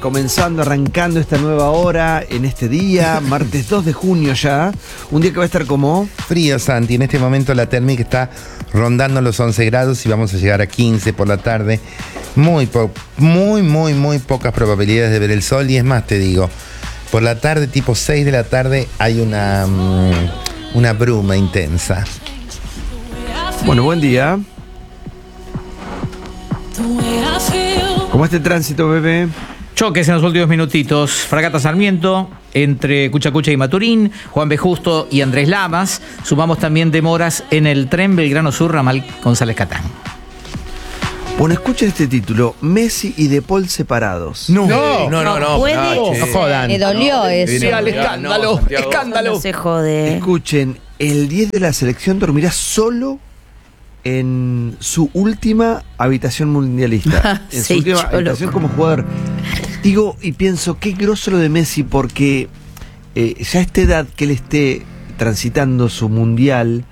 Comenzando, arrancando esta nueva hora en este día, martes 2 de junio ya, un día que va a estar como... Frío, Santi. En este momento la térmica está rondando los 11 grados y vamos a llegar a 15 por la tarde. Muy pocas probabilidades de ver el sol, y es más, te digo, por la tarde, tipo 6 de la tarde, hay una bruma intensa. Bueno, buen día. ¿Cómo está el tránsito, bebé? Choques en los últimos minutitos. Fragata Sarmiento entre Cuchacucha y Maturín, Juan B. Justo y Andrés Lamas. Sumamos también demoras en el tren Belgrano Sur, ramal González Catán. Bueno, escuchen este título: Messi y De Paul separados. No puede. No jodan. Me dolió eso. Sí, al escándalo, escándalo. No se jode. Escuchen, el 10 de la selección dormirá solo en su última habitación mundialista. En su Sí, última cholo. habitación como jugador. Digo y pienso, qué grosso lo de Messi, porque ya a esta edad que él esté transitando su mundial,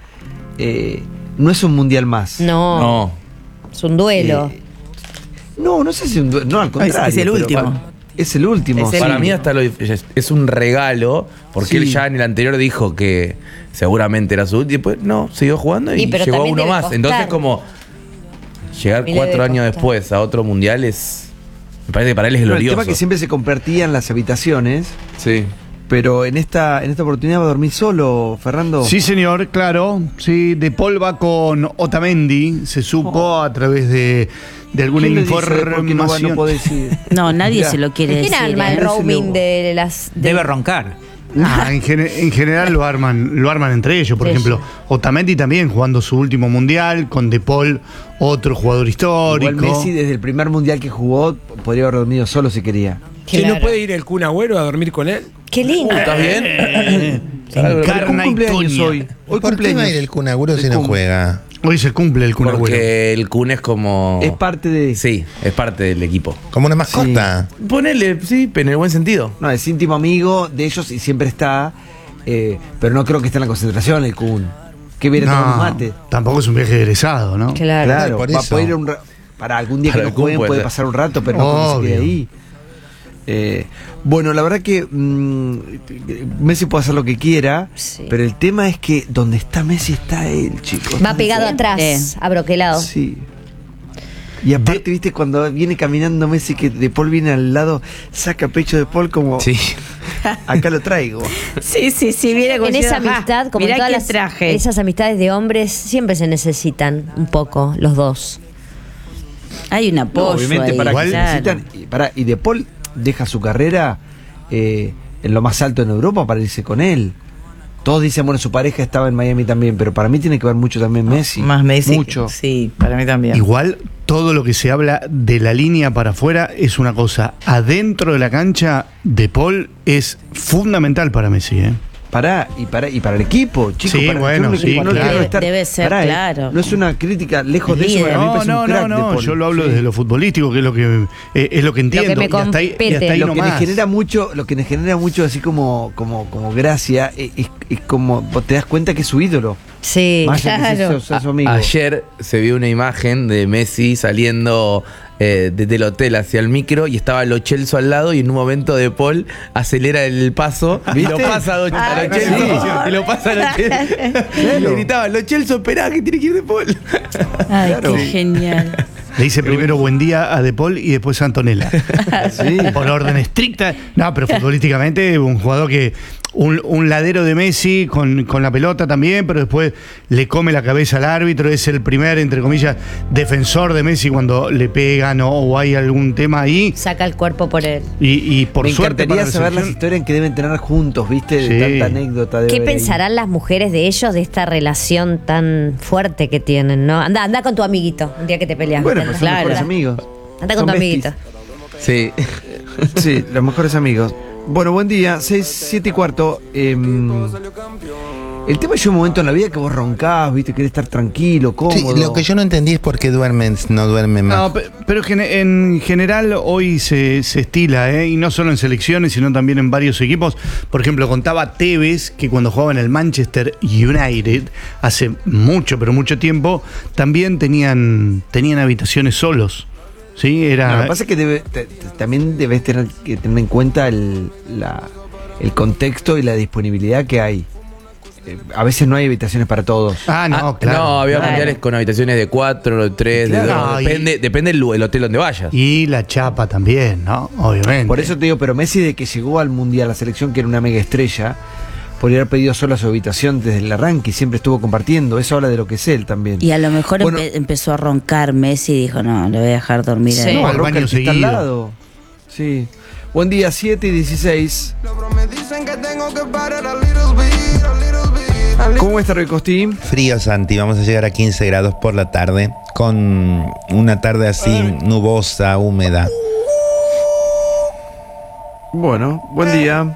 no es un mundial más. No, es un duelo. No sé si no, al contrario. Es el pero último. Es el último. Es el Para sí. mí hasta es un regalo, porque Sí. él ya en el anterior dijo que seguramente era su último, y después no, siguió jugando y pero llegó a también uno debe más. costar. Entonces como llegar Y le 4 debe años costar. después a otro mundial me parece que para él es No, el glorioso. tema es que siempre se compartían las habitaciones, Sí. pero en esta oportunidad va a dormir solo, Fernando. Sí, señor, claro. Sí, De Paul va con Otamendi, se supo a través de alguna ¿Quién le dice porque no información. podés ir? No, nadie Mirá. se lo quiere ¿Quién decir. arma el Ese roaming lobo. de las... Debe roncar. En general lo arman entre ellos. Por Sí, ejemplo, sí. Otamendi también jugando su último mundial, con De Paul, otro jugador histórico. Igual Messi desde el primer mundial que jugó podría haber dormido solo si quería. ¿Que Claro. no puede ir el Kun Agüero a dormir con él? Qué lindo. ¿Estás bien? ¿Cómo Carna y cumpleaños Toña. hoy? Hoy ¿Por qué va a ir el Kun Agüero si no juega? Hoy se cumple el Kun Agüero. Porque el Kun es como... Es parte de... Sí, es parte del equipo. Como una mascota. Ponele, sí, pero en el buen sentido. No, es íntimo amigo de ellos y siempre está, pero no creo que esté en la concentración el Kun. Que viene a tomar un mate. Tampoco es un viaje egresado, ¿no? Claro. Claro, por va a eso. poder ir para algún día Para que no el Kun jueguen puede puede ser. pasar un rato, pero no que se quede Obvio. ahí. Bueno, la verdad que Messi puede hacer lo que quiera, Sí. pero el tema es que donde está Messi está él, chicos. Va pegado atrás, abroquelado. Sí. Y aparte, viste, cuando viene caminando Messi, que De Paul viene al lado, saca pecho de Paul como, Sí. acá lo traigo. Sí, viene En esa amistad, como en mirá todas qué las, traje. esas amistades de hombres, siempre se necesitan un poco los dos. Hay un No, apoyo obviamente, ahí, para que Igual- claro. necesitan, y De Paul deja su carrera en lo más alto en Europa para irse con él. Todos dicen, bueno, su pareja estaba en Miami también, pero para mí tiene que ver mucho también Messi. Más Messi. Mucho. Sí, para mí también. Igual todo lo que se habla de la línea para afuera es una cosa. Adentro de la cancha, De Paul es fundamental para Messi, ¿eh? Para el equipo, chicos. Sí, para, bueno, yo no- sí, no claro. quiero estar- Debe ser, pará, claro. No es una crítica, lejos de eso, Líder. para mí me No, parece un crack De Paul. yo lo hablo Sí. desde lo futbolístico, que es lo que entiendo. me y hasta ahí, compete. y hasta ahí Lo que nomás. lo que me genera mucho así como gracia es como vos te das cuenta que es su ídolo. Sí, Más allá que claro. sea su amigo. Ayer se vio una imagen de Messi saliendo desde el hotel hacia el micro y estaba Lo Celso al lado, y en un momento De Paul acelera el paso y ¿Viste? lo pasa a Lo Celso, y lo pasa a Lo Celso. Y le gritaba, Lo Celso, esperá que tiene que ir De Paul. Ay, Claro. qué genial. Le dice primero buen día a De Paul y después a Antonella. Sí. Por orden estricta. No, pero futbolísticamente un jugador que... Un ladero de Messi con la pelota también, pero después le come la cabeza al árbitro. Es el primer, entre comillas, defensor de Messi cuando le pegan o hay algún tema ahí. Saca el cuerpo por él. Y por Me suerte encantaría para la saber las selección- historias que deben tener juntos, ¿viste? De Sí. tanta anécdota. debe ¿Qué haber ahí. pensarán las mujeres de ellos de esta relación tan fuerte que tienen, no? Anda con tu amiguito, un día que te peleas. Bueno, ¿viste? pues son mejores amigos. Anda Son con tu besties. amiguito. Sí. Sí, los mejores amigos. Bueno, buen día, 6, 7 y cuarto. El tema es un momento en la vida que vos roncás, ¿viste? Querés estar tranquilo, Sí, cómodo. lo que yo no entendí es por qué no duermen más. No, pero en general hoy se estila, ¿eh? Y no solo en selecciones, sino también en varios equipos. Por ejemplo, contaba Tevez que cuando jugaba en el Manchester United, hace mucho, pero mucho tiempo, también tenían habitaciones solos. ¿sí? No, Era, lo que pasa es que también debes tener que tener en cuenta el contexto y la disponibilidad que hay. A veces no hay habitaciones para todos. no, claro. No, había Claro. mundiales con habitaciones de 4, 3, de Claro. 2. Depende el hotel donde vayas. Y la chapa también, ¿no? Obviamente. Por eso te digo, pero Messi de que llegó al Mundial, la selección que era una mega estrella, podría haber pedido sola su habitación desde el arranque y siempre estuvo compartiendo. Eso habla de lo que es él también. Y a lo mejor Bueno. empezó a roncar Messi y dijo, no, le voy a dejar dormir Sí. ahí. No, al Roca, baño el que está al seguido. lado. Sí. Buen día, 7:16. ¿Cómo está, Roy Costín? Frío, Santi, vamos a llegar a 15 grados por la tarde, con una tarde así nubosa, húmeda. Bueno, buen día.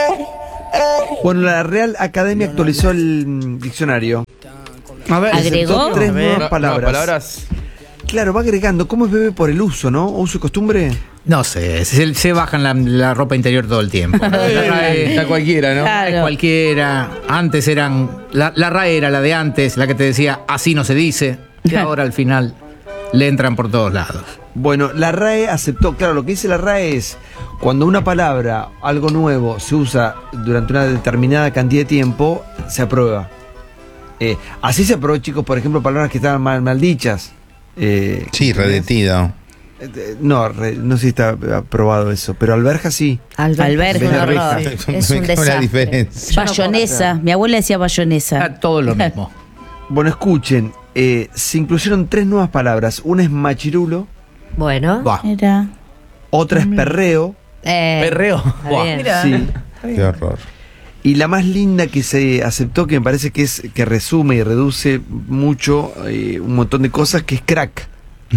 Bueno, la Real Academia actualizó el diccionario. A ver, Agregó. Aceptó 3 nuevas No, palabras. palabras. Claro, va agregando. ¿Cómo es bebé por el uso, no? ¿Uso y costumbre? No sé, se bajan la ropa interior todo el tiempo. La RAE Está cualquiera, ¿no? Claro. es cualquiera. Antes eran. La RAE era la de antes, la que te decía así no se dice. Y ahora al final le entran por todos lados. Bueno, la RAE aceptó, claro, lo que dice la RAE es cuando una palabra, algo nuevo, se usa durante una determinada cantidad de tiempo, se aprueba. Así se aprobó, chicos, por ejemplo, palabras que estaban mal dichas. Sí, redetido. No sé si está aprobado eso, pero alberja sí. Alberja, un la horror. reja. Es un ¿Cuál es la desastre. diferencia? Yo no puedo Bayonesa. Mi abuela decía bayonesa. Era todo lo mismo. Bueno, escuchen, se incluyeron 3 nuevas palabras. Una es machirulo, Bueno. Buah. Era. otra es perreo, Perreo. está Buah. bien. sí. Qué horror. Y la más linda que se aceptó, que me parece que resume y reduce mucho un montón de cosas, que es crack.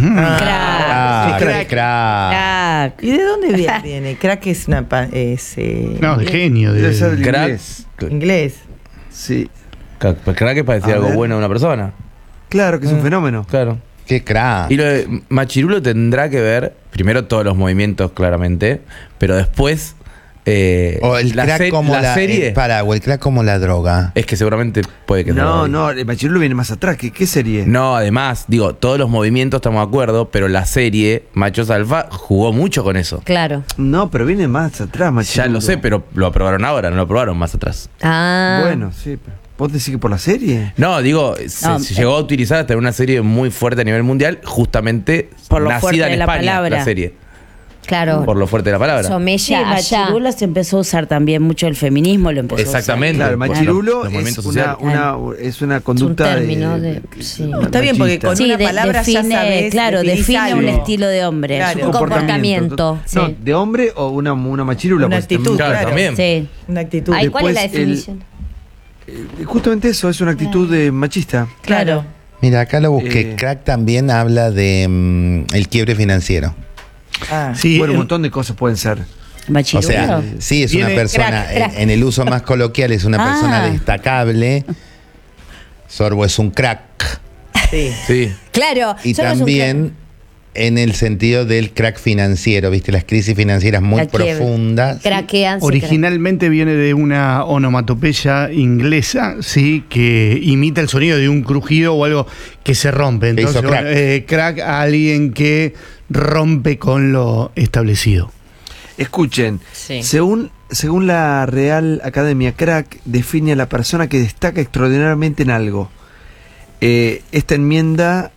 Crack. Crack. ¿Y de dónde viene? Crack es una No, de genio. Debe ser del Crack. inglés. inglés. Sí. Crack que para decir A algo ver. bueno de una persona. Claro que es un fenómeno. Claro. Qué crack. Y lo de machirulo tendrá que ver, primero todos los movimientos claramente, pero después O el crack como la serie o el crack como la droga. es que seguramente puede que sea No, ahí. no, el machirulo viene más atrás. ¿Qué serie? No, además, digo, todos los movimientos estamos de acuerdo, pero la serie Machos Alfa jugó mucho con eso. Claro. No, pero viene más atrás, machirulo. Ya lo sé, pero lo aprobaron ahora, no lo aprobaron más atrás. Ah. Bueno, sí. Pero ¿vos decís que por la serie? No, digo, No, se llegó a utilizar hasta en una serie muy fuerte a nivel mundial, justamente Por lo fuerte nacida de en la España, palabra. la serie. Claro. Por lo fuerte de la palabra. Sí, Somella allá. machirulo se empezó a usar también mucho el feminismo, lo empezó Exactamente. Claro, el Por machirulo los es movimientos una, sociales. es una conducta término de- sí. Está bien, porque machista. con una palabra ya sabes, claro, definís define un algo. estilo de hombre. Claro. Un comportamiento. No, Sí. de hombre o una machirula. Una pues, actitud, también. Claro, también. Sí. Una actitud. Ay, ¿cuál es la Después el- definición? Justamente eso, es una actitud machista. Claro. Mira, acá lo busqué. Eh. Crack también habla de el quiebre financiero. Ah. Sí, Bueno, un montón de cosas pueden ser. O Machirulo. sea, sí, es una Viene persona, crack. en el uso más coloquial es una persona destacable. Sorbo es un crack. Sí. Sí. Claro. Y solo es un también en el sentido del crack financiero, ¿viste? Las crisis financieras muy La quiebre. profundas. craquean. se originalmente viene de una onomatopeya inglesa, sí, que imita el sonido de un crujido o algo que se rompe. Que hizo Entonces, crack. bueno, crack a alguien que rompe con lo establecido. Escuchen, Sí. según la Real Academia, crack define a la persona que destaca extraordinariamente en algo. Esta enmienda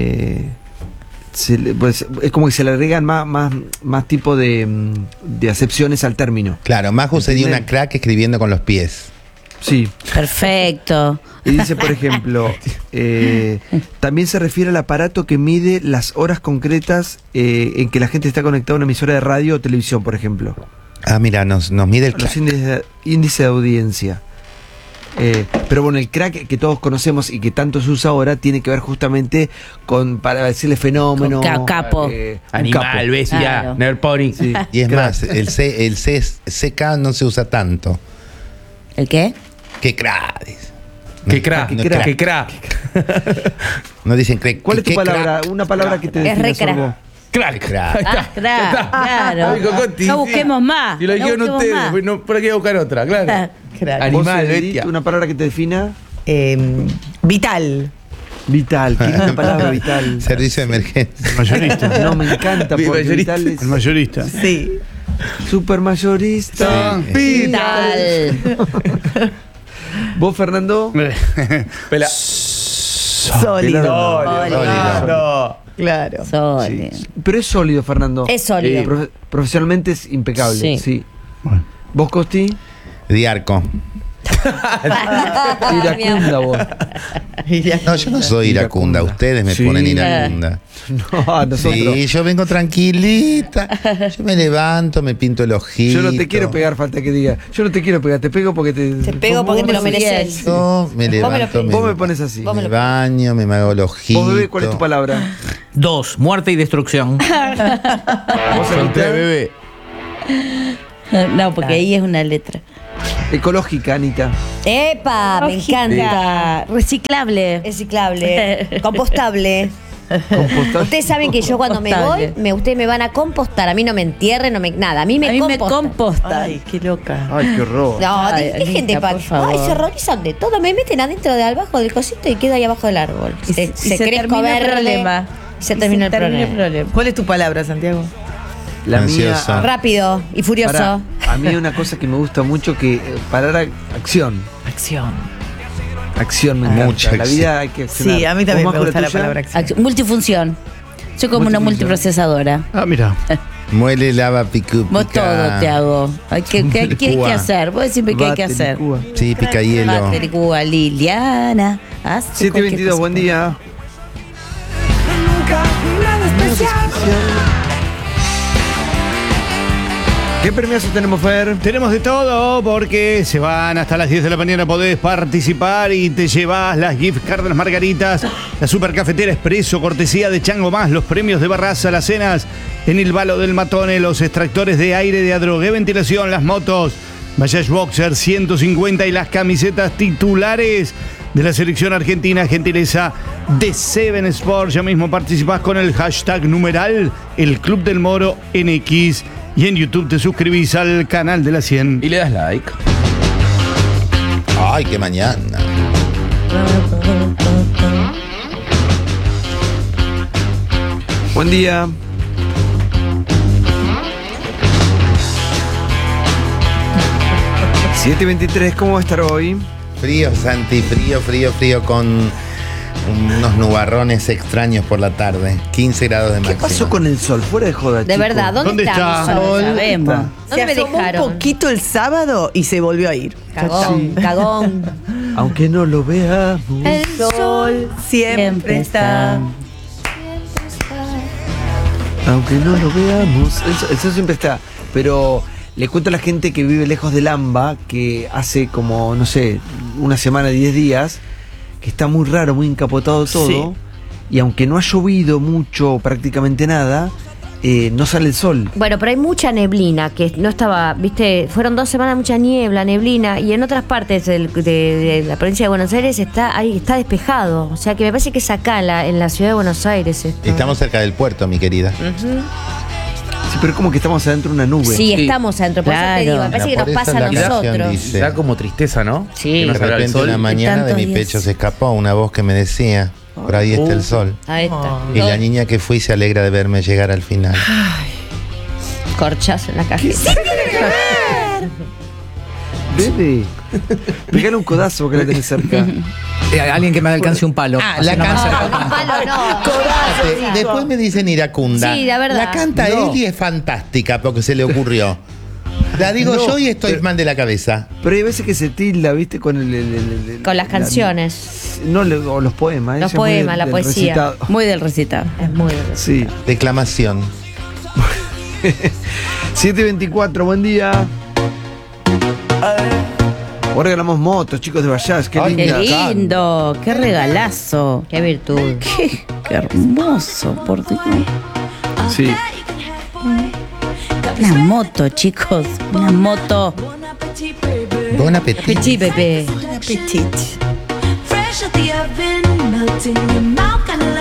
pues, es como que se le agregan más tipo de acepciones al término. Claro, Maju sería ¿Entienden? una crack escribiendo con los pies. Sí. Perfecto. Y dice, por ejemplo, también se refiere al aparato que mide las horas concretas en que la gente está conectada a una emisora de radio o televisión, por ejemplo. Ah, mira, nos mide el Los crack. índice de audiencia. Pero bueno, el crack que todos conocemos y que tanto se usa ahora tiene que ver justamente con, para decirle fenómeno. Con capo. un Animal, capo. bestia, Claro. Never Pony. Sí. Y es Crack. más, el CK no se usa tanto. ¿El qué? ¿Qué crack? dice. Qué crack, No, crack. qué crack. No dicen crack. ¿Cuál es tu ¿qué palabra? crack? Una palabra que te Es define, re crack. Sorbo. Crack. Crack. Ahí está. Ah, claro. Ay, Cocotti, No sí. busquemos más. Si lo no dijeron busquemos ustedes, más. pues no, por aquí voy a buscar otra, claro. Crack. Animal, ¿Vos, Edith, bestia. una palabra que te defina? Vital. Vital, qué linda palabra, Vital. Servicio de emergencia. Mayorista. No, me encanta porque Mayorista. Vital es El mayorista. Sí. super mayorista. Sí. Vital. ¿Vos, Fernando? Pela. Sólido. Sólido. Claro. Sólido. Pero es sólido, Fernando. Es sólido. Profesionalmente es impecable, Sí. sí. Bueno. ¿Vos, Costi? Diarco. Iracunda, vos. No, yo no soy iracunda. Ustedes me Sí. ponen iracunda. No, a nosotros. Sí, yo vengo tranquilita. Yo me levanto, me pinto el ojito. Yo no te quiero pegar, falta que diga. Yo no te quiero pegar, te pego porque te. Te pego porque te lo mereces. Yo me levanto, Vos me pones así. Vos me me lo- baño, me hago el ojito. Vos, bebé, ¿cuál es tu palabra? 2, muerte y destrucción. ¿Vos, Anita? bebé. No, porque ahí es una letra. Ecológica, Anita. ¡Epa! Me encanta. Reciclable. Reciclable. Compostable. Compostar. Ustedes saben que yo cuando me voy, Compostable. ustedes me van a compostar. A mí no me entierren, no me, nada. A mí me A mí me compostan. compostan. Ay, qué loca. Ay, qué horror. No, Ay, dejen de Anita, por favor. Ay, se horrorizan de todo. Me meten adentro de abajo del cosito y quedo ahí abajo del árbol. Y se crezco termina el verde. problema. Y se termina el problema. ¿Cuál es tu palabra, Santiago? La Ansiosa. mía. Rápido y furioso. Pará, a mí hay una cosa que me gusta mucho que parar acción. Acción. Acción me encanta. Mucha La vida hay que accionar. Sí, a mí también ¿Vos, me Majo, gusta la tuya? palabra acción. Multifunción. Soy como una multiprocesadora. Ah, mira. Muele, lava, picu, pica. Vos todo te hago. ¿Qué hay que hacer? Vos decime qué hay que Bate, hacer. licúa. Sí, pica hielo. Bate, Cuba, Liliana. haz tú 7:22, cualquier buen cosa. día. ¿Qué premios tenemos, Fer? Tenemos de todo porque se van hasta las 10 de la mañana, podés participar y te llevas las gift cards de las margaritas, la super cafetera expreso, cortesía de Chango Más, los premios de Barraza, las cenas en el Balo del Matone, los extractores de aire de Adrogué Ventilación, las motos, Bayash Boxer 150 y las camisetas titulares de la selección argentina, gentileza de Seven Sports. Ya mismo participás con el hashtag numeral El Club del Moro NX. Y en YouTube te suscribís al canal de la 100. Y le das like. Ay, qué mañana. Buen día. ¿7:23? ¿Cómo va a estar hoy? Frío, Santi, frío, con unos nubarrones extraños por la tarde. 15 grados de ¿Qué máxima. pasó con el sol? Fuera de joda, De chicos. verdad, ¿dónde, ¿Dónde está? está? mi sol? No sabemos. ¿Dónde Se me asomó dejaron? un poquito el sábado y se volvió a ir. Cagón, cagón. Aunque no lo veamos. El Sol siempre está. Aunque no lo veamos. Eso siempre está. Pero le cuento a la gente que vive lejos del AMBA que hace como, no sé, una semana, 10 días, que está muy raro, muy encapotado todo. Sí. Y aunque no ha llovido mucho, prácticamente nada, no sale el sol. Bueno, pero hay mucha neblina que no estaba, viste, fueron 2 semanas mucha niebla, neblina, y en otras partes de la provincia de Buenos Aires está despejado. O sea que me parece que es acá en la ciudad de Buenos Aires. Estamos cerca del puerto, mi querida. Sí, pero es como que estamos adentro de una nube. Sí, estamos adentro, por eso te digo, me parece que Por nos eso pasa a la canción nosotros. dice, Da como tristeza, ¿no? Sí. Que no de salga el repente sol. una mañana de mi tantos días. pecho se escapó una voz que me decía, por ahí está el sol. Ahí está. Y la niña que fui se alegra de verme llegar al final. Corchazo en la cajita. Bebe, pegale un codazo porque la tenés cerca. Alguien que me alcance un palo. Ah, Así la no me canción. acerco tanto. Palo, no. Después me dicen iracunda. Sí, la verdad. La canta No. Eli, es fantástica porque se le ocurrió. La digo No, yo y estoy pero- mal de la cabeza. Pero hay veces que se tilda, ¿viste? Con Con las canciones. No, o los poemas. Los ella es muy poemas, la del poesía. recitado. Muy del recitado. Es muy bien. Sí. Declamación. 7:24, buen día. Hoy regalamos motos, chicos de Bayash, qué Ay, Qué linda. lindo, qué regalazo. Qué virtud. Qué hermoso, por Dios. Sí. Una moto, chicos. Una moto. Buen apetito. Pichi, Pepe.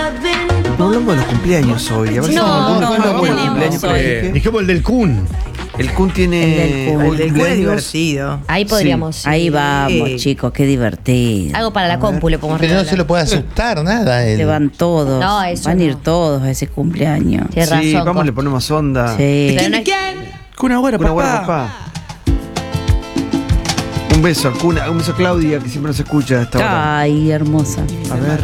No hablamos de los cumpleaños hoy. A ver si No, me acuerdo no cuál fue el tenemos cumpleaños que hoy. dije. Dijimos el del Kun. El Kun tiene El del Kun. hoy El del Kun es cumpleaños. divertido. Ahí podríamos. Ahí ir. vamos, chicos, qué divertido. Algo para la compu le podemos Pero no regalar. se lo puede asustar nada. Se van todos. No, eso van a ir no. todos a ese cumpleaños. Tienes Sí, razón, vamos, le Costa. ponemos onda. Sí. Pero no es- Kun Agüero, Una buena papá. papá. Un beso al Kun, un beso a Claudia, que siempre nos escucha a esta hora. Ay, hermosa. A ver.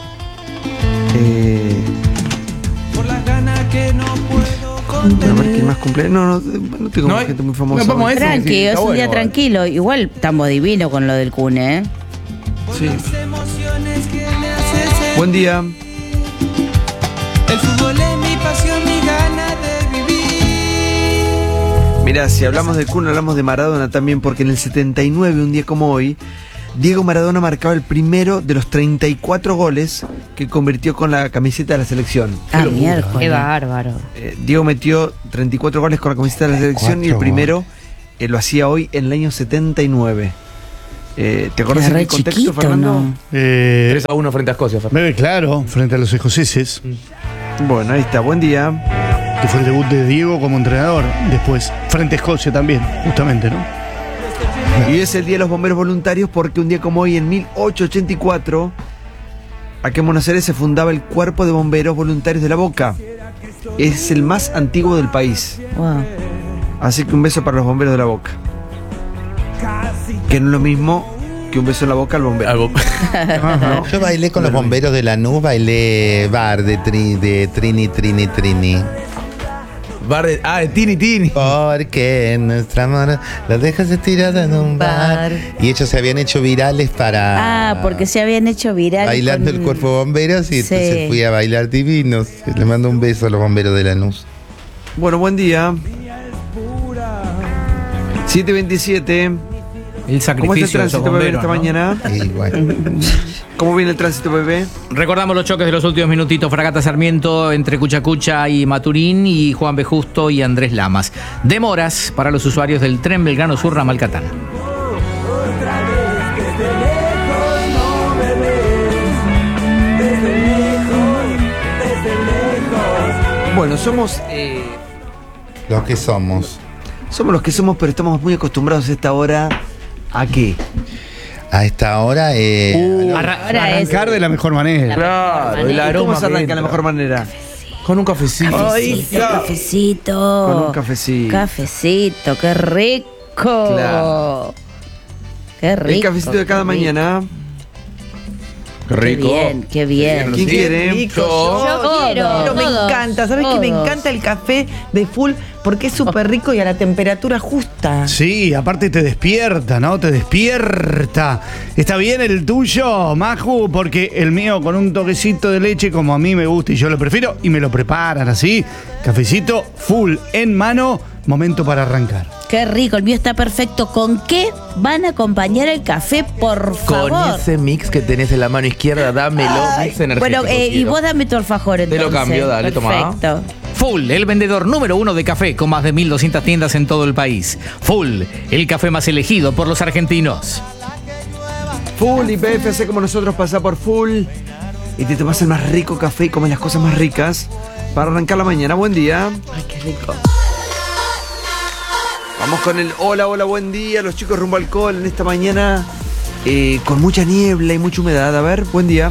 A ver quién más cumple. No tengo No, gente muy famosa. no, vamos a hoy. ese. Tranqui, sí, es está un día bueno, tranquilo. Igual estamos divinos con lo del Kun, ¿eh? Sí. Buen día. El fútbol es mi pasión, mi gana de vivir. Mirá, si hablamos de Kun, hablamos de Maradona también, porque en el 79, un día como hoy, Diego Maradona marcaba el primero de los 34 goles que convirtió con la camiseta de la selección. Ah, miércoles. Qué bárbaro. Diego metió 34 goles con la camiseta de la selección y el 34 primero lo hacía hoy en el año 79. ¿Te acordás Era en re qué contexto, chiquito, Fernando? ¿no? 3-1 frente a Escocia, Fernando. Claro, frente a los escoceses, Bueno, ahí está, buen día. que fue el debut de Diego como entrenador. Después, frente a Escocia también, justamente, ¿no? Y es el Día de los Bomberos Voluntarios porque un día como hoy, en 1884, aquí en Buenos Aires se fundaba el Cuerpo de Bomberos Voluntarios de La Boca. Es el más antiguo del país. Wow. Así que un beso para los bomberos de La Boca. Que no es lo mismo que un beso en la boca al bombero. Algo. Yo bailé con los bomberos de Lanús, bailé bar de Trini. De Tini. Porque nuestra mano la dejas estirada en un bar. Y ellos se habían hecho virales para Ah, porque se habían hecho virales. bailando con- el cuerpo de bomberos y Sí. entonces fui a bailar divinos. Le mando un beso a los bomberos de Lanús. Bueno, buen día. 7:27. El ¿Cómo es el sacrificio de esos tránsito, bebé, bomberos, esta ¿no? mañana? Y bueno. ¿Cómo viene el tránsito, bebé? Recordamos los choques de los últimos minutitos. Fragata Sarmiento entre Cuchacucha y Maturín y Juan B. Justo y Andrés Lamas. Demoras para los usuarios del tren Belgrano Sur Ramal Catán. Bueno, somos Los que somos. los que somos, pero estamos muy acostumbrados a esta hora a qué. A esta hora, Ahora es- Arrancar de la mejor manera. Claro, el ¿Cómo aroma. se arranca de que la entra. mejor manera? Con un cafecito. Cafecito. Con un cafecito. Cafecito, qué rico. Claro. Qué rico. El cafecito de cada qué rico. mañana. Qué rico. Qué bien. ¿Quién quiere? Rico, Yo quiero. Pero me Todos, encanta, ¿sabes qué? Me todos. encanta el café de full porque es súper rico y a la temperatura justa. Sí, aparte te despierta, ¿no? Te despierta. ¿Está bien el tuyo, Maju? Porque el mío con un toquecito de leche como a mí me gusta y yo lo prefiero y me lo preparan así. Cafecito full en mano, momento para arrancar. Qué rico, el mío está perfecto. ¿Con qué van a acompañar el café, por Con favor? ese mix que tenés en la mano izquierda, dámelo. Ay, Mix energético. bueno, y quiero. vos dame tu alfajor Te lo entonces. cambio, dale, toma. Perfecto. Full, el vendedor número 1 de café con más de 1.200 tiendas en todo el país. Full, el café más elegido por los argentinos. Full y PFC como nosotros pasa por Full y te tomas el más rico café y comes las cosas más ricas para arrancar la mañana. Buen día. Ay, qué rico. Vamos con el hola, buen día. Los chicos rumbo al col en esta mañana con mucha niebla y mucha humedad. A ver, buen día.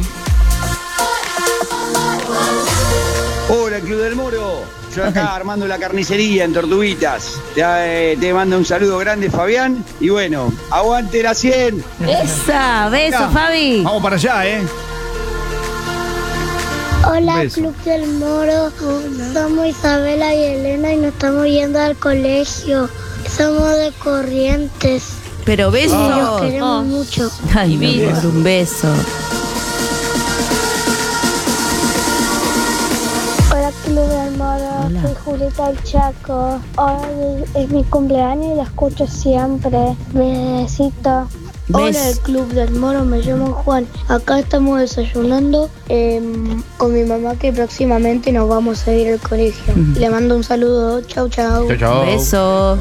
Hola, Club del Moro. Yo acá armando la carnicería en Tortuguitas. Te mando un saludo grande, Fabián. Y bueno, aguante la 100. Esa, beso, Ya. Fabi. Vamos para allá, ¿eh? Un Hola, beso. Club del Moro. Somos Isabela y Elena y nos estamos yendo al colegio. Somos de Corrientes. Pero Y los besos. queremos mucho. Ay, mi amor, un beso. Hola, Club del Moro. Hola. Soy Julieta del Chaco. Hoy es mi cumpleaños y la escucho siempre. Besito. Hola, el Club del Moro, me llamo Juan. Acá estamos desayunando con mi mamá que próximamente nos vamos a ir al colegio. Le mando un saludo. Chau, chau. Chau, chau. Beso.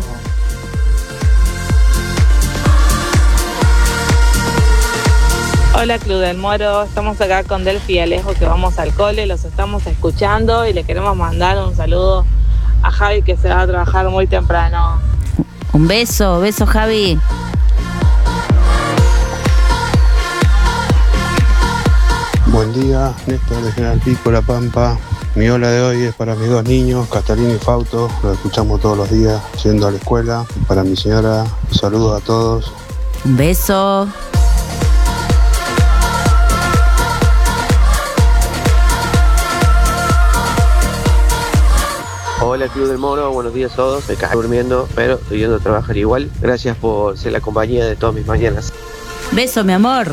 Hola Club del Moro, estamos acá con Delphi y Alejo que vamos al cole, los estamos escuchando y le queremos mandar un saludo a Javi que se va a trabajar muy temprano. Un beso, Javi. Buen día, Néstor de General Pico, La Pampa. Mi hola de hoy es para mis 2 niños, Catalina y Fausto. Los escuchamos todos los días yendo a la escuela. Para mi señora, saludos a todos. Un beso. Hola Club del Moro, buenos días a todos. Me cago durmiendo, pero estoy yendo a trabajar igual. Gracias por ser la compañía de todas mis mañanas. Beso, mi amor.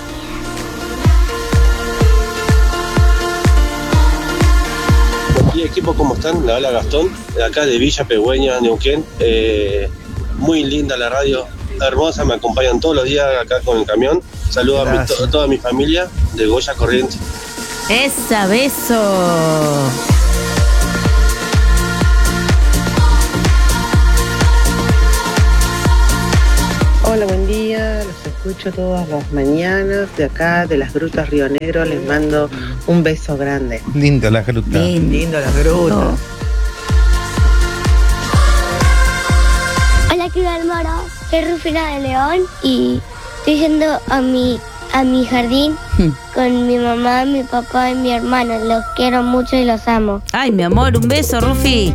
Y equipo, ¿cómo están? Le habla Gastón, de acá de Villa Pegüeña, Neuquén. Muy linda la radio, hermosa, me acompañan todos los días acá con el camión. Saludos a toda mi familia de Goya Corrientes. Esa, beso. Hola, buen día, los escucho todas las mañanas de acá, de las Grutas Río Negro, les mando un beso grande. Lindo las grutas. Lindo las grutas. Hola, Club del Moro, soy Rufina de León y estoy yendo a mi jardín con mi mamá, mi papá y mi hermano. Los quiero mucho y los amo. Ay, mi amor, un beso, Rufi.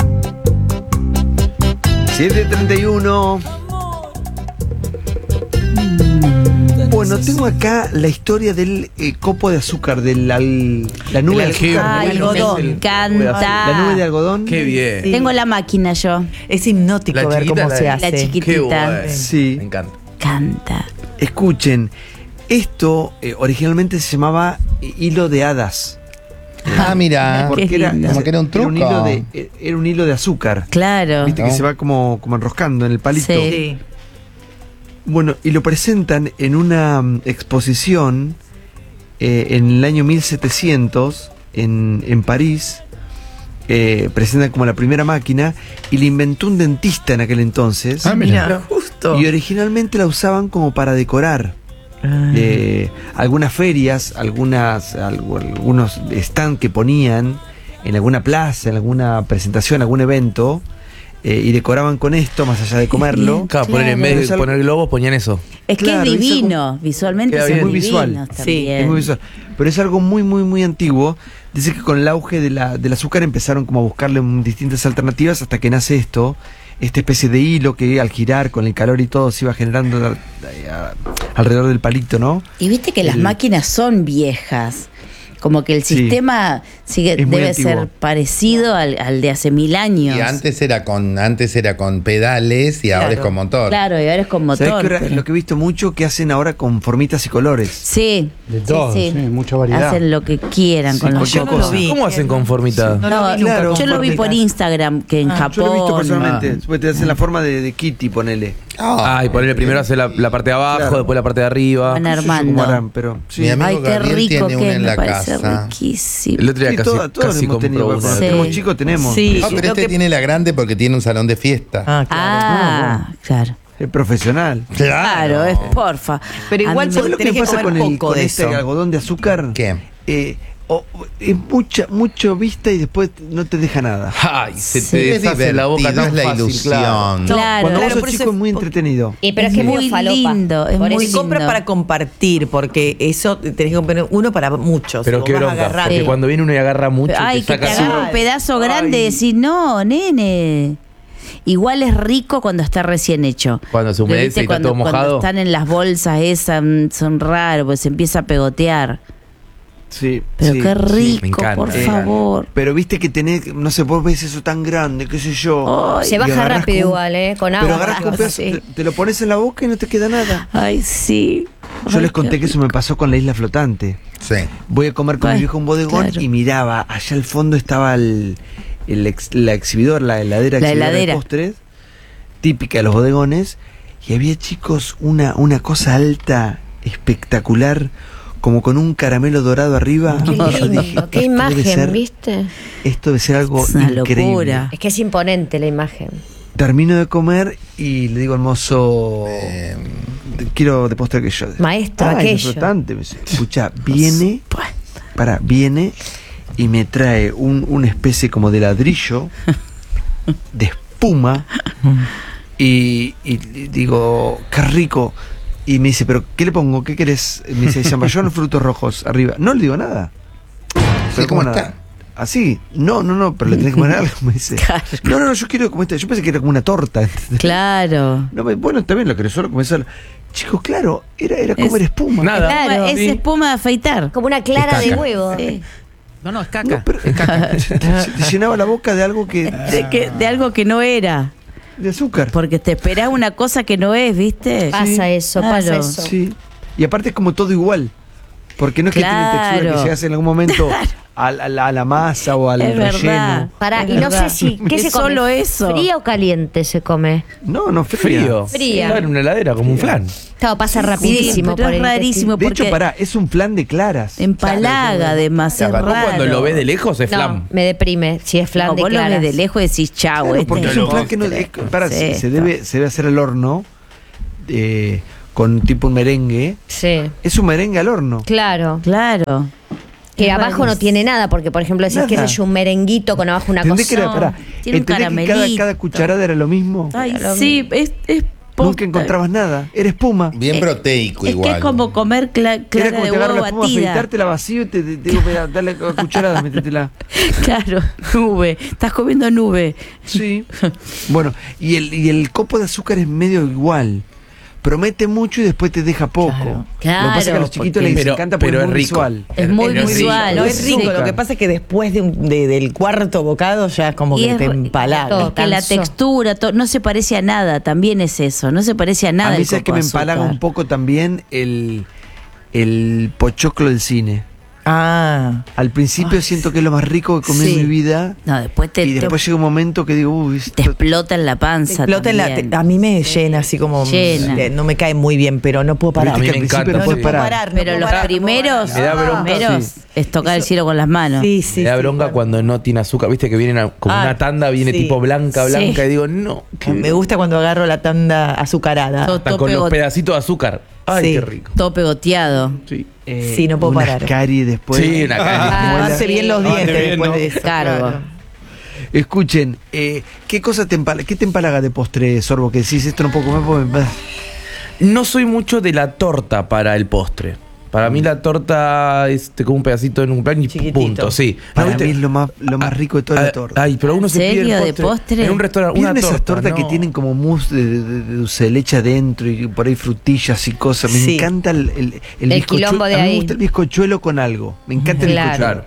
7:31. Bueno, tengo acá la historia del copo de azúcar, de la nube de azúcar. Ay, algodón. Me encanta. La nube de algodón. Qué bien. Sí. Tengo la máquina yo. Es hipnótico La ver chiquita, cómo se hace. La chiquitita. Qué bueno. Sí. Me encanta. Canta. Escuchen, esto originalmente se llamaba hilo de hadas. Ah, mira. Porque era, como que era un truco. Era un hilo de azúcar. Claro. Viste que se va como enroscando en el palito. Sí. Bueno, y lo presentan en una exposición en el año 1700 en París. Presentan como la primera máquina y la inventó un dentista en aquel entonces. Ah, mira, justo. Y originalmente la usaban como para decorar. Algunas ferias, algunos stand que ponían en alguna plaza, en alguna presentación, algún evento. Y decoraban con esto, más allá de comerlo. Claro, poner, en vez de poner globos, ponían eso. Es que Claro, es divino, visualmente es son muy divinos visual. también. Sí, es muy visual. Pero es algo muy, muy, muy antiguo. Dice que con el auge del azúcar empezaron como a buscarle distintas alternativas hasta que nace esta especie de hilo que al girar con el calor y todo se iba generando alrededor del palito, ¿no? Y viste que las máquinas son viejas. Como que el sistema debe ser parecido al de hace 1000 años. Y antes era con pedales y ahora es con motor. Claro, y ahora es con motor. ¿Sabés qué? Lo que he visto mucho que hacen ahora con formitas y colores. Sí. De todo, sí, mucha variedad. Hacen lo que quieran con los cosas. ¿Cómo hacen con formita? Yo lo vi por Instagram, que en Japón. Yo lo he visto personalmente. Te hacen la forma de Kitty, ponele. Y ponerle primero hace la parte de abajo, después la parte de arriba. Van armando. Pero, sí. Mi amigo Ay, qué Gabriel rico tiene que una en la me parece casa. riquísimo. El otro día todos casi hemos tenido. compró uno. Tenemos chicos, tenemos. Sí. No, pero tiene la grande porque tiene un salón de fiesta. Claro. Es profesional. Claro, es porfa. Pero igual ¿Sabes lo que tenés que pasa comer con poco de este eso. algodón de azúcar? ¿Qué? Es mucho vista y después no te deja nada. Ay, se te deshace la boca divertido, tan es la fácil, ilusión. Claro. Cuando vos por sos eso chico es muy entretenido. Pero es que es muy muy falopa. lindo, es Por muy eso Se compra lindo. para compartir, porque eso tenés que comprar uno para muchos. Pero Vos qué vas a bronca, agarrar. porque Sí. cuando viene uno y agarra mucho, Ay, te que te saca agarra así. un pedazo grande y decís, no, nene. Igual es rico cuando está recién hecho. Cuando se humedece ¿Viste? y está todo Cuando mojado. están en las bolsas esas, son raros, pues se empieza a pegotear. Sí. Pero sí, qué sí. rico, me encanta. por favor. Pero viste que tenés, no sé, vos ves eso tan grande, qué sé yo. Se Y baja agarrás rápido con- igual, con Pero agua. agarrás con un pedazo, Sí. te lo pones en la boca y no te queda nada. Ay, sí. Yo Ay, les conté qué que eso me pasó con la isla flotante. Sí. Voy a comer con mi viejo un bodegón claro. y miraba, allá al fondo estaba la exhibidor, la heladera La exhibidora heladera. de postres, típica de los bodegones, y había, chicos, una cosa alta, espectacular, como con un caramelo dorado arriba. Qué Y yo lindo, dije, qué esto debe imagen, ser- ¿viste? Esto debe ser algo Es una increíble. locura. Es que es imponente la imagen. Termino de comer y le digo al mozo, quiero de postre aquello. Maestro, es aquello. flotante. Me dice, escucha, viene y me trae una especie como de ladrillo de espuma y digo, qué rico. Y me dice, ¿pero qué le pongo? ¿Qué querés? Me dice, Zamballón o frutos rojos arriba. No le digo nada. Pero ¿cómo nada? Así, no, pero le tenés que poner algo, me dice. Claro. No, yo quiero como esta. Yo pensé que era como una torta. ¿Entendés? Claro. No, bueno, también lo querés solo comer solo. Chicos, claro, era comer espuma. Nada. Claro, es Sí. espuma de afeitar. Como una clara de huevo. Sí. No, es caca. No, pero es caca. Te llenaba la boca de algo que... De algo que no era. De azúcar. Porque te esperás una cosa que no es, ¿viste? Pasa eso. Sí. Y aparte es como todo igual. Porque no es que tiene textura que se hace en algún momento a la masa o al relleno. Y no sé si... ¿Qué se come? Solo eso. ¿Fría o caliente se come? No, frío. Fría. Estaba en una heladera como un flan. Claro, pasa rapidísimo. Pero es rarísimo. De hecho, es un flan de claras. Empalaga, además, es raro. Cuando lo ves de lejos es flan. No, me deprime si es flan de vos claras. lo ves de lejos y decís chau. Claro, porque es un flan que no... se debe hacer al horno con tipo un merengue. Sí. Es un merengue al horno. Claro. Que Es abajo rarísimo. no tiene nada, porque por ejemplo decís que es un merenguito con abajo una ¿Entendés cosa. que era, Tiene un ¿entendés que caramelito. cada cucharada era lo mismo? Ay, sí, es Nunca encontrabas nada, era espuma. Bien proteico Es igual. que es como comer Era clara como de te agarro huevo la espuma, batida. afeitarte la vacío y te digo, mira, dale a cucharadas, métetela. Claro, nube. Estás comiendo nube. Sí. Bueno, y el copo de azúcar es medio igual. Promete mucho y después te deja poco. Lo que pasa es que a los chiquitos les encanta porque es muy visual. Es muy visual. No es rico, lo que pasa es que después del cuarto bocado ya es como Y que es te empalaga. Es que la textura no se parece a nada, también es eso, no se parece a nada. A mí el sabes que copo me de empalaga azúcar. un poco también el pochoclo del cine. Al principio siento que es lo más rico que comí en mi vida. No, después después llega un momento que digo, uy, te explota en la panza. Explota también. a mí me llena así como no me cae muy bien, pero no puedo parar. A mí me encanta. No puedo parar. Pero los primeros Me da bronca, sí. es tocar el cielo con las manos. Me da bronca cuando no tiene azúcar. Viste que viene como una tanda, viene tipo blanca, Sí. y digo, no. Me gusta cuando agarro la tanda azucarada. Hasta con los pedacitos de azúcar. Ay, qué rico. Todo pegoteado. Sí. Sí, no puedo unas parar. caries después. Sí, una carie. Hace bien los dientes después de eso. Cargo. Escuchen, ¿qué cosa te empalaga de postre, Sorbo? Que decís, esto no puedo comer porque No soy mucho de la torta para el postre. Para mí la torta es como un pedacito en un plan y punto, sí. Para mí es lo más rico de toda la torta. Ay, pero uno se pide ¿Serio? el ¿De postre? en un restaurante, una ¿Vieron esas torta, tortas que tienen como mousse de dulce de leche adentro y por ahí frutillas y cosas? Me Sí. encanta el quilombo de a mí me ahí. gusta el bizcochuelo con algo. Me encanta el Claro. bizcochuelo.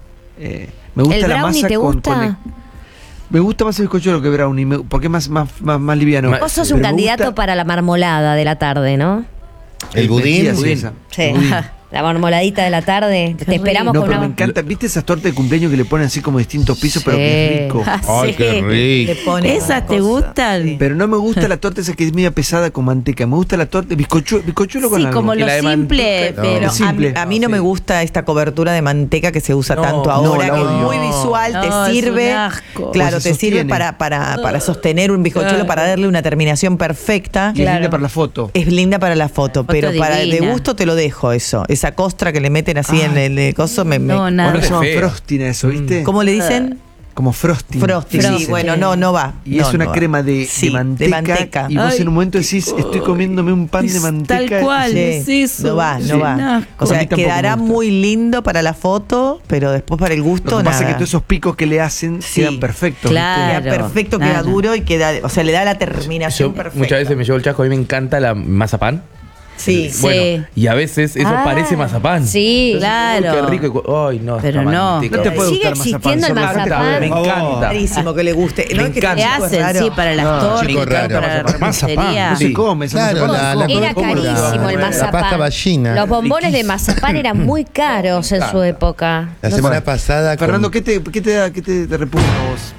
Me gusta ¿El la brownie masa te gusta? me gusta más el bizcochuelo que brownie, porque es más liviano. Vos sos un Pero me candidato gusta- para la marmolada de la tarde, ¿no? El budín. Mentira, sí, esa. Sí. El budín. La marmoladita de la tarde. Te esperamos No, con pero una... me encanta. ¿Viste esas tortas de cumpleaños que le ponen así como distintos pisos, pero que es rico? Ay, qué rico. ¿Esas te gustan? Pero no me gusta la torta esa que es media pesada con manteca. Me gusta la torta bizcochuelo con Sí, algo. como lo simple, pero simple. A mí no me gusta esta cobertura de manteca que se usa tanto no, ahora, la que es odio. muy visual, No, te es sirve. un asco. Claro, Pues se te sirve sostiene. para sostener un bizcochuelo, para darle una terminación perfecta. Y es linda para la foto. Es linda para la foto, pero de divina. gusto te lo dejo eso. Esa costra que le meten así en el coso No, Ahora nada. se llama feo. frosting a eso, ¿viste? ¿Cómo le dicen? Como frosting. Frosting. Sí, bueno, no va. Y No, es una no va. crema de manteca. Y vos Ay, en un momento decís, estoy comiéndome un pan de manteca. Tal cual, Sí, es eso. no va, Sí, no va. un asco. O A sea, mí tampoco quedará me gusta. muy lindo para la foto, pero después para el gusto Lo que pasa es nada. que todos esos picos que le hacen Sí. quedan perfectos. Claro. Queda perfecto, Nada. queda duro y queda, o sea, le da la terminación Yo perfecta. muchas veces me llevo el chasco, a mí me encanta la mazapán. Sí. Bueno, y a veces eso Ah, parece mazapán. sí, Entonces, claro. Qué rico. Ay, no. Pero esta no. manteca. No te puede Sigue gustar mazapán. existiendo el Solo la gente- mazapán. Me encanta. Rarísimo que le guste. Me No es que encanta. ¿Qué chico es hacen? raro. Sí, para las No, tortas, chico raro. para la Mazapán. repostería. No se come. esa Claro, mazapán. la Era ¿cómo lo carísimo el llaman? mazapán. La pasta ballina. Los bombones de mazapán eran muy caros en su época. La semana pasada. Fernando, ¿qué te repugna a vos?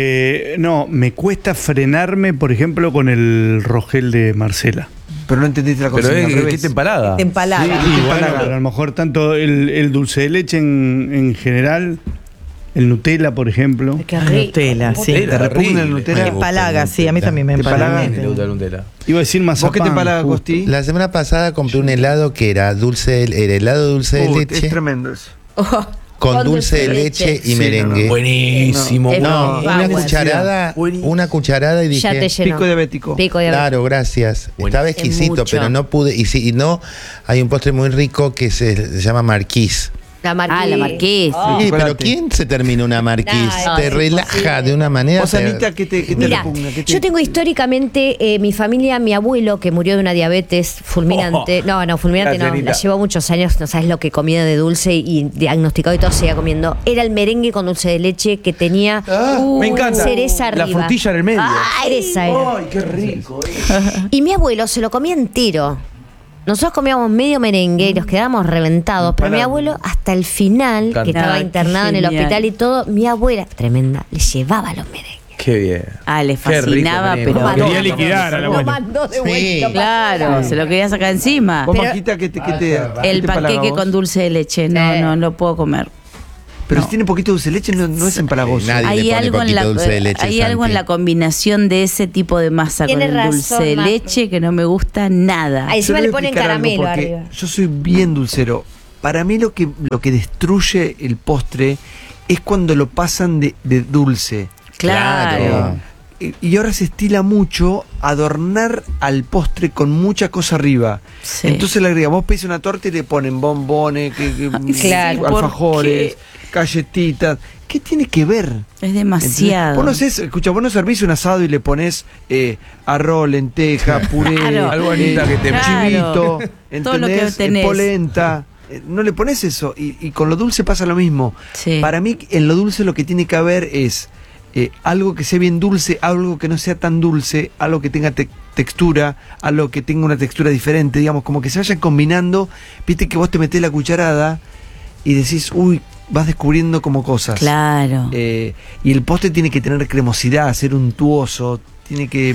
Me cuesta frenarme, por ejemplo, con el Rogel de Marcela. Pero no entendiste la Pero cocina. al es revés. que te empalaga. Te empalaga. Y bueno, pero a lo mejor tanto el dulce de leche en general, el Nutella, por ejemplo. Qué rico. Nutella, sí. ¿Te repugna el Nutella? Me empalaga, sí, a mí también me ¿Te empalaga? empalaga. Me gusta el Nutella. Iba a decir ¿Vos qué mazapán. te empalaga, justo. Costi? La semana pasada compré un helado que era helado dulce de leche. Es tremendo eso. con dulce de leche y merengue. No. Buenísimo. No, una cucharada y dije... Ya te llenó. Pico diabético. Claro, gracias. Estaba exquisito, mucho. pero no pude. Y no, hay un postre muy rico que se llama marquís. La Marquís. La Marquís. Sí, pero ¿quién se termina una marquís? No, te es relaja imposible. de una manera. Vos, Anita, ¿qué te Mira, repugna? yo tengo históricamente mi familia, mi abuelo que murió de una diabetes fulminante. Fulminante Gracias, no, Anita. la llevó muchos años, no sabes lo que comía de dulce y diagnosticado y todo seguía comiendo. Era el merengue con dulce de leche que tenía me encanta. cereza arriba. La frutilla en el medio. Esa era. ¡Ay, qué rico! Y mi abuelo se lo comía entero. Nosotros comíamos medio merengue y nos quedábamos reventados, pero mi abuelo hasta el final, que estaba Ay, qué internado en el genial. hospital y todo, mi abuela, tremenda, le llevaba los merengues. Qué bien. Le Qué rico, fascinaba, merengue. pero... Quería liquidar a la Lo abuela. mandó de vuelta. Claro, se lo quería sacar encima. Vos, Pero- Majita, ¿qué te El empalaga panqueque vos? con dulce de leche, no lo puedo comer. Pero si tiene poquito de dulce de leche, no es empalagoso. Nadie Hay le pone algo en poquito la dulce de leche, hay algo en Santi. la combinación de ese tipo de masa con Tiene el dulce razón, de Marco. leche que no me gusta nada. Ahí encima Yo le voy a ponen explicar algo, caramelo porque arriba. yo soy bien dulcero. Para mí lo que destruye el postre es cuando lo pasan de dulce. Claro. Y ahora se estila mucho adornar al postre con mucha cosa arriba. Sí. Entonces le agrega, vos pedís una torta y le ponen bombones, Claro. alfajores, galletitas. ¿Qué tiene que ver? Es demasiado. Vos no servís un asado y le pones arroz, lenteja, puré, Claro. Algo, Anita, que te... chivito, Todo lo que ¿entendés? tenés. Polenta. No le pones eso. Y con lo dulce pasa lo mismo. Sí. Para mí, en lo dulce lo que tiene que haber es algo que sea bien dulce, algo que no sea tan dulce, algo que tenga textura, algo que tenga una textura diferente, digamos, como que se vayan combinando. Viste que vos te metés la cucharada y decís, uy, vas descubriendo como cosas. Claro. Y el postre tiene que tener cremosidad, ser untuoso, tiene que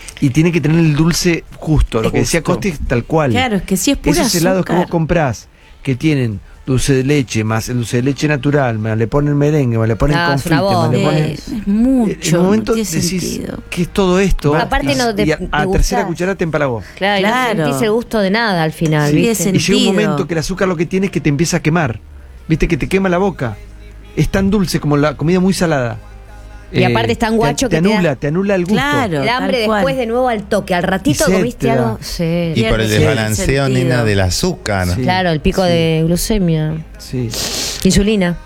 tener el dulce justo. Lo que decía Costi es tal cual. Claro, es que si es pura Esos helados que azúcar. vos comprás, que tienen dulce de leche, más el dulce de leche natural, más le ponen merengue, más le ponen No, es confite, una más le bomba. ponen... Es mucho. En un momento no tiene decís, sentido. ¿qué es todo esto? Aparte no te y a gustás. tercera cucharada te empalagó. Claro, y no Claro. sentís el gusto de nada al final, Sí, ¿viste? es Y llega un sentido. momento que el azúcar lo que tiene es que te empieza a quemar. Viste que te quema la boca. Es tan dulce como la comida muy salada. Y aparte es tan guacho te que te da- anula el gusto. Claro. El hambre tal cual. después de nuevo al toque. Al ratito Y sed comiste te da. algo. Sí. Y por el Pierde desbalanceo, sentido. nena, del azúcar. Sí. Claro, el pico de glucemia. Sí. Insulina.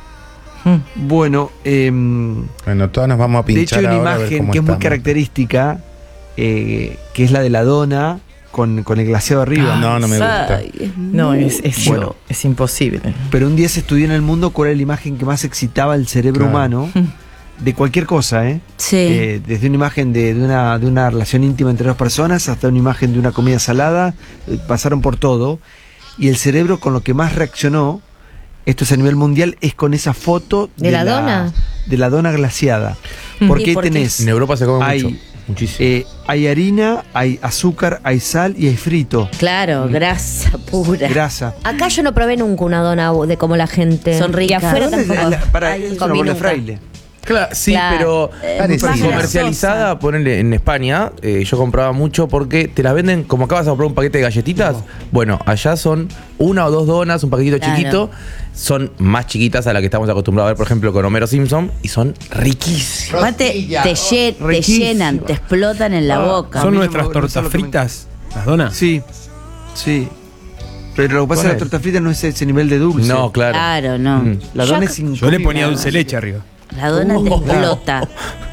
Bueno, Bueno, todas nos vamos a de hecho pinchar hay una ahora a ver imagen cómo que es muy estamos. característica, que es la de la dona con el glaseado arriba. No, no me gusta. Ay, es No, es Bueno. es imposible. Pero un día se estudió en el mundo cuál era la imagen que más excitaba el cerebro Claro. humano, de cualquier cosa, ¿eh? Sí. Desde una imagen de una relación íntima entre dos personas hasta una imagen de una comida salada, pasaron por todo. Y el cerebro con lo que más reaccionó, esto es a nivel mundial, es con esa foto ¿De la dona? De la dona glaseada. Porque ¿Y ahí por qué? tenés, En Europa se come hay, mucho. Muchísimo. hay harina, hay azúcar, hay sal y hay frito. Claro, grasa pura. Grasa. Acá yo no probé nunca una dona de como la gente. Son ricas. Y afuera ¿Dónde es tampoco. es una comí bola de nunca. fraile. Claro, sí, Claro. pero Parecida. comercializada, ponele en España, yo compraba mucho porque te las venden como acá vas a comprar un paquete de galletitas. Bueno, allá son una o dos donas, un paquetito Claro. chiquito. Son más chiquitas a la que estamos acostumbrados a ver, por ejemplo, con Homero Simpson. Y son riquísimas. Aparte, te Riquísimo. llenan, te explotan en la boca. ¿Son mí no nuestras me- no sé tortas lo que me- fritas? ¿Las donas? Sí, sí. Pero lo que pasa es que la ¿Cuál es? torta frita no es ese nivel de dulce. No, claro. Claro, no. La Yo dona acá- es Yo le incomible. ponía dulce de leche arriba. La dona te explota.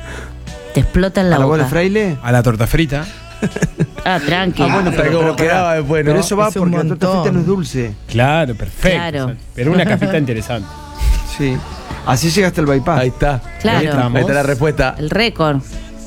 Te explota en la ¿A la bola boca. de fraile? A la torta frita. Ah, tranqui. Bueno, Como quedaba después, ¿no? pero eso va Es un porque la torta montón. frita no es dulce. Claro, perfecto. Claro. Pero una capita interesante. Sí. Así llegaste al bypass. Ahí está. Claro. Ahí estamos. Ahí está la respuesta. El récord.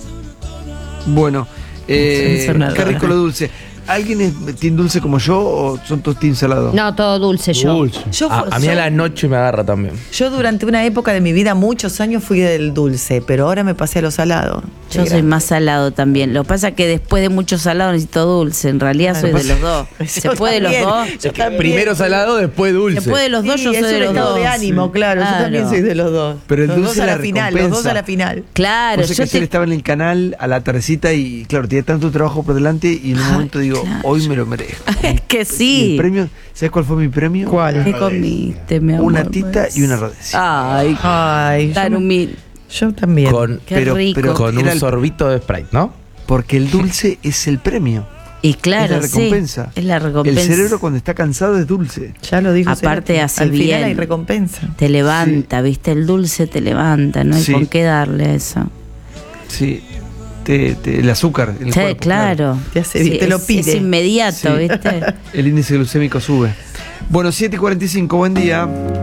Bueno, Censuradora. qué rico lo dulce. ¿Alguien es team dulce como yo o son todos team salado? No, todo dulce yo. Dulce. Yo, A mí a la noche me agarra también. yo durante una época de mi vida, muchos años, fui del dulce, pero ahora me pasé a lo salado. Yo soy más salado también. Lo que pasa es que después de mucho salado necesito dulce. En realidad soy de los dos. ¿Se puede de los dos? Yo también. Primero salado, después dulce. Después de los dos, Sí, yo soy es de un los estado dos. de ánimo, claro. Yo también soy de los dos. Pero el los dulce dos a la la final, los dos a la final. Claro, Yo sé que yo ayer te... estaba en el canal a la tardecita y claro, tenía tanto trabajo por delante y en un momento digo, digo, hoy me lo merezco. Es que Y sí. el premio, ¿sabes cuál fue mi premio? ¿Qué comiste, mi amor? Una tita y una rodecia. Ay, tan humilde. Yo también. Qué rico. Con era un sorbito de Sprite, ¿no? Porque el dulce es el premio. Y claro, es la recompensa. sí, es la recompensa. El cerebro cuando está cansado es dulce. Ya lo dijo. Aparte Cerati. hace Al bien. final hay recompensa. Te levanta, ¿viste? El dulce te levanta, no hay Sí. con qué darle a eso. Sí. El azúcar en el Sí, cuerpo, claro. Te hace bien, Sí, te lo es pide. inmediato, Sí. ¿viste? El índice glucémico sube. Bueno, 7:45, buen día.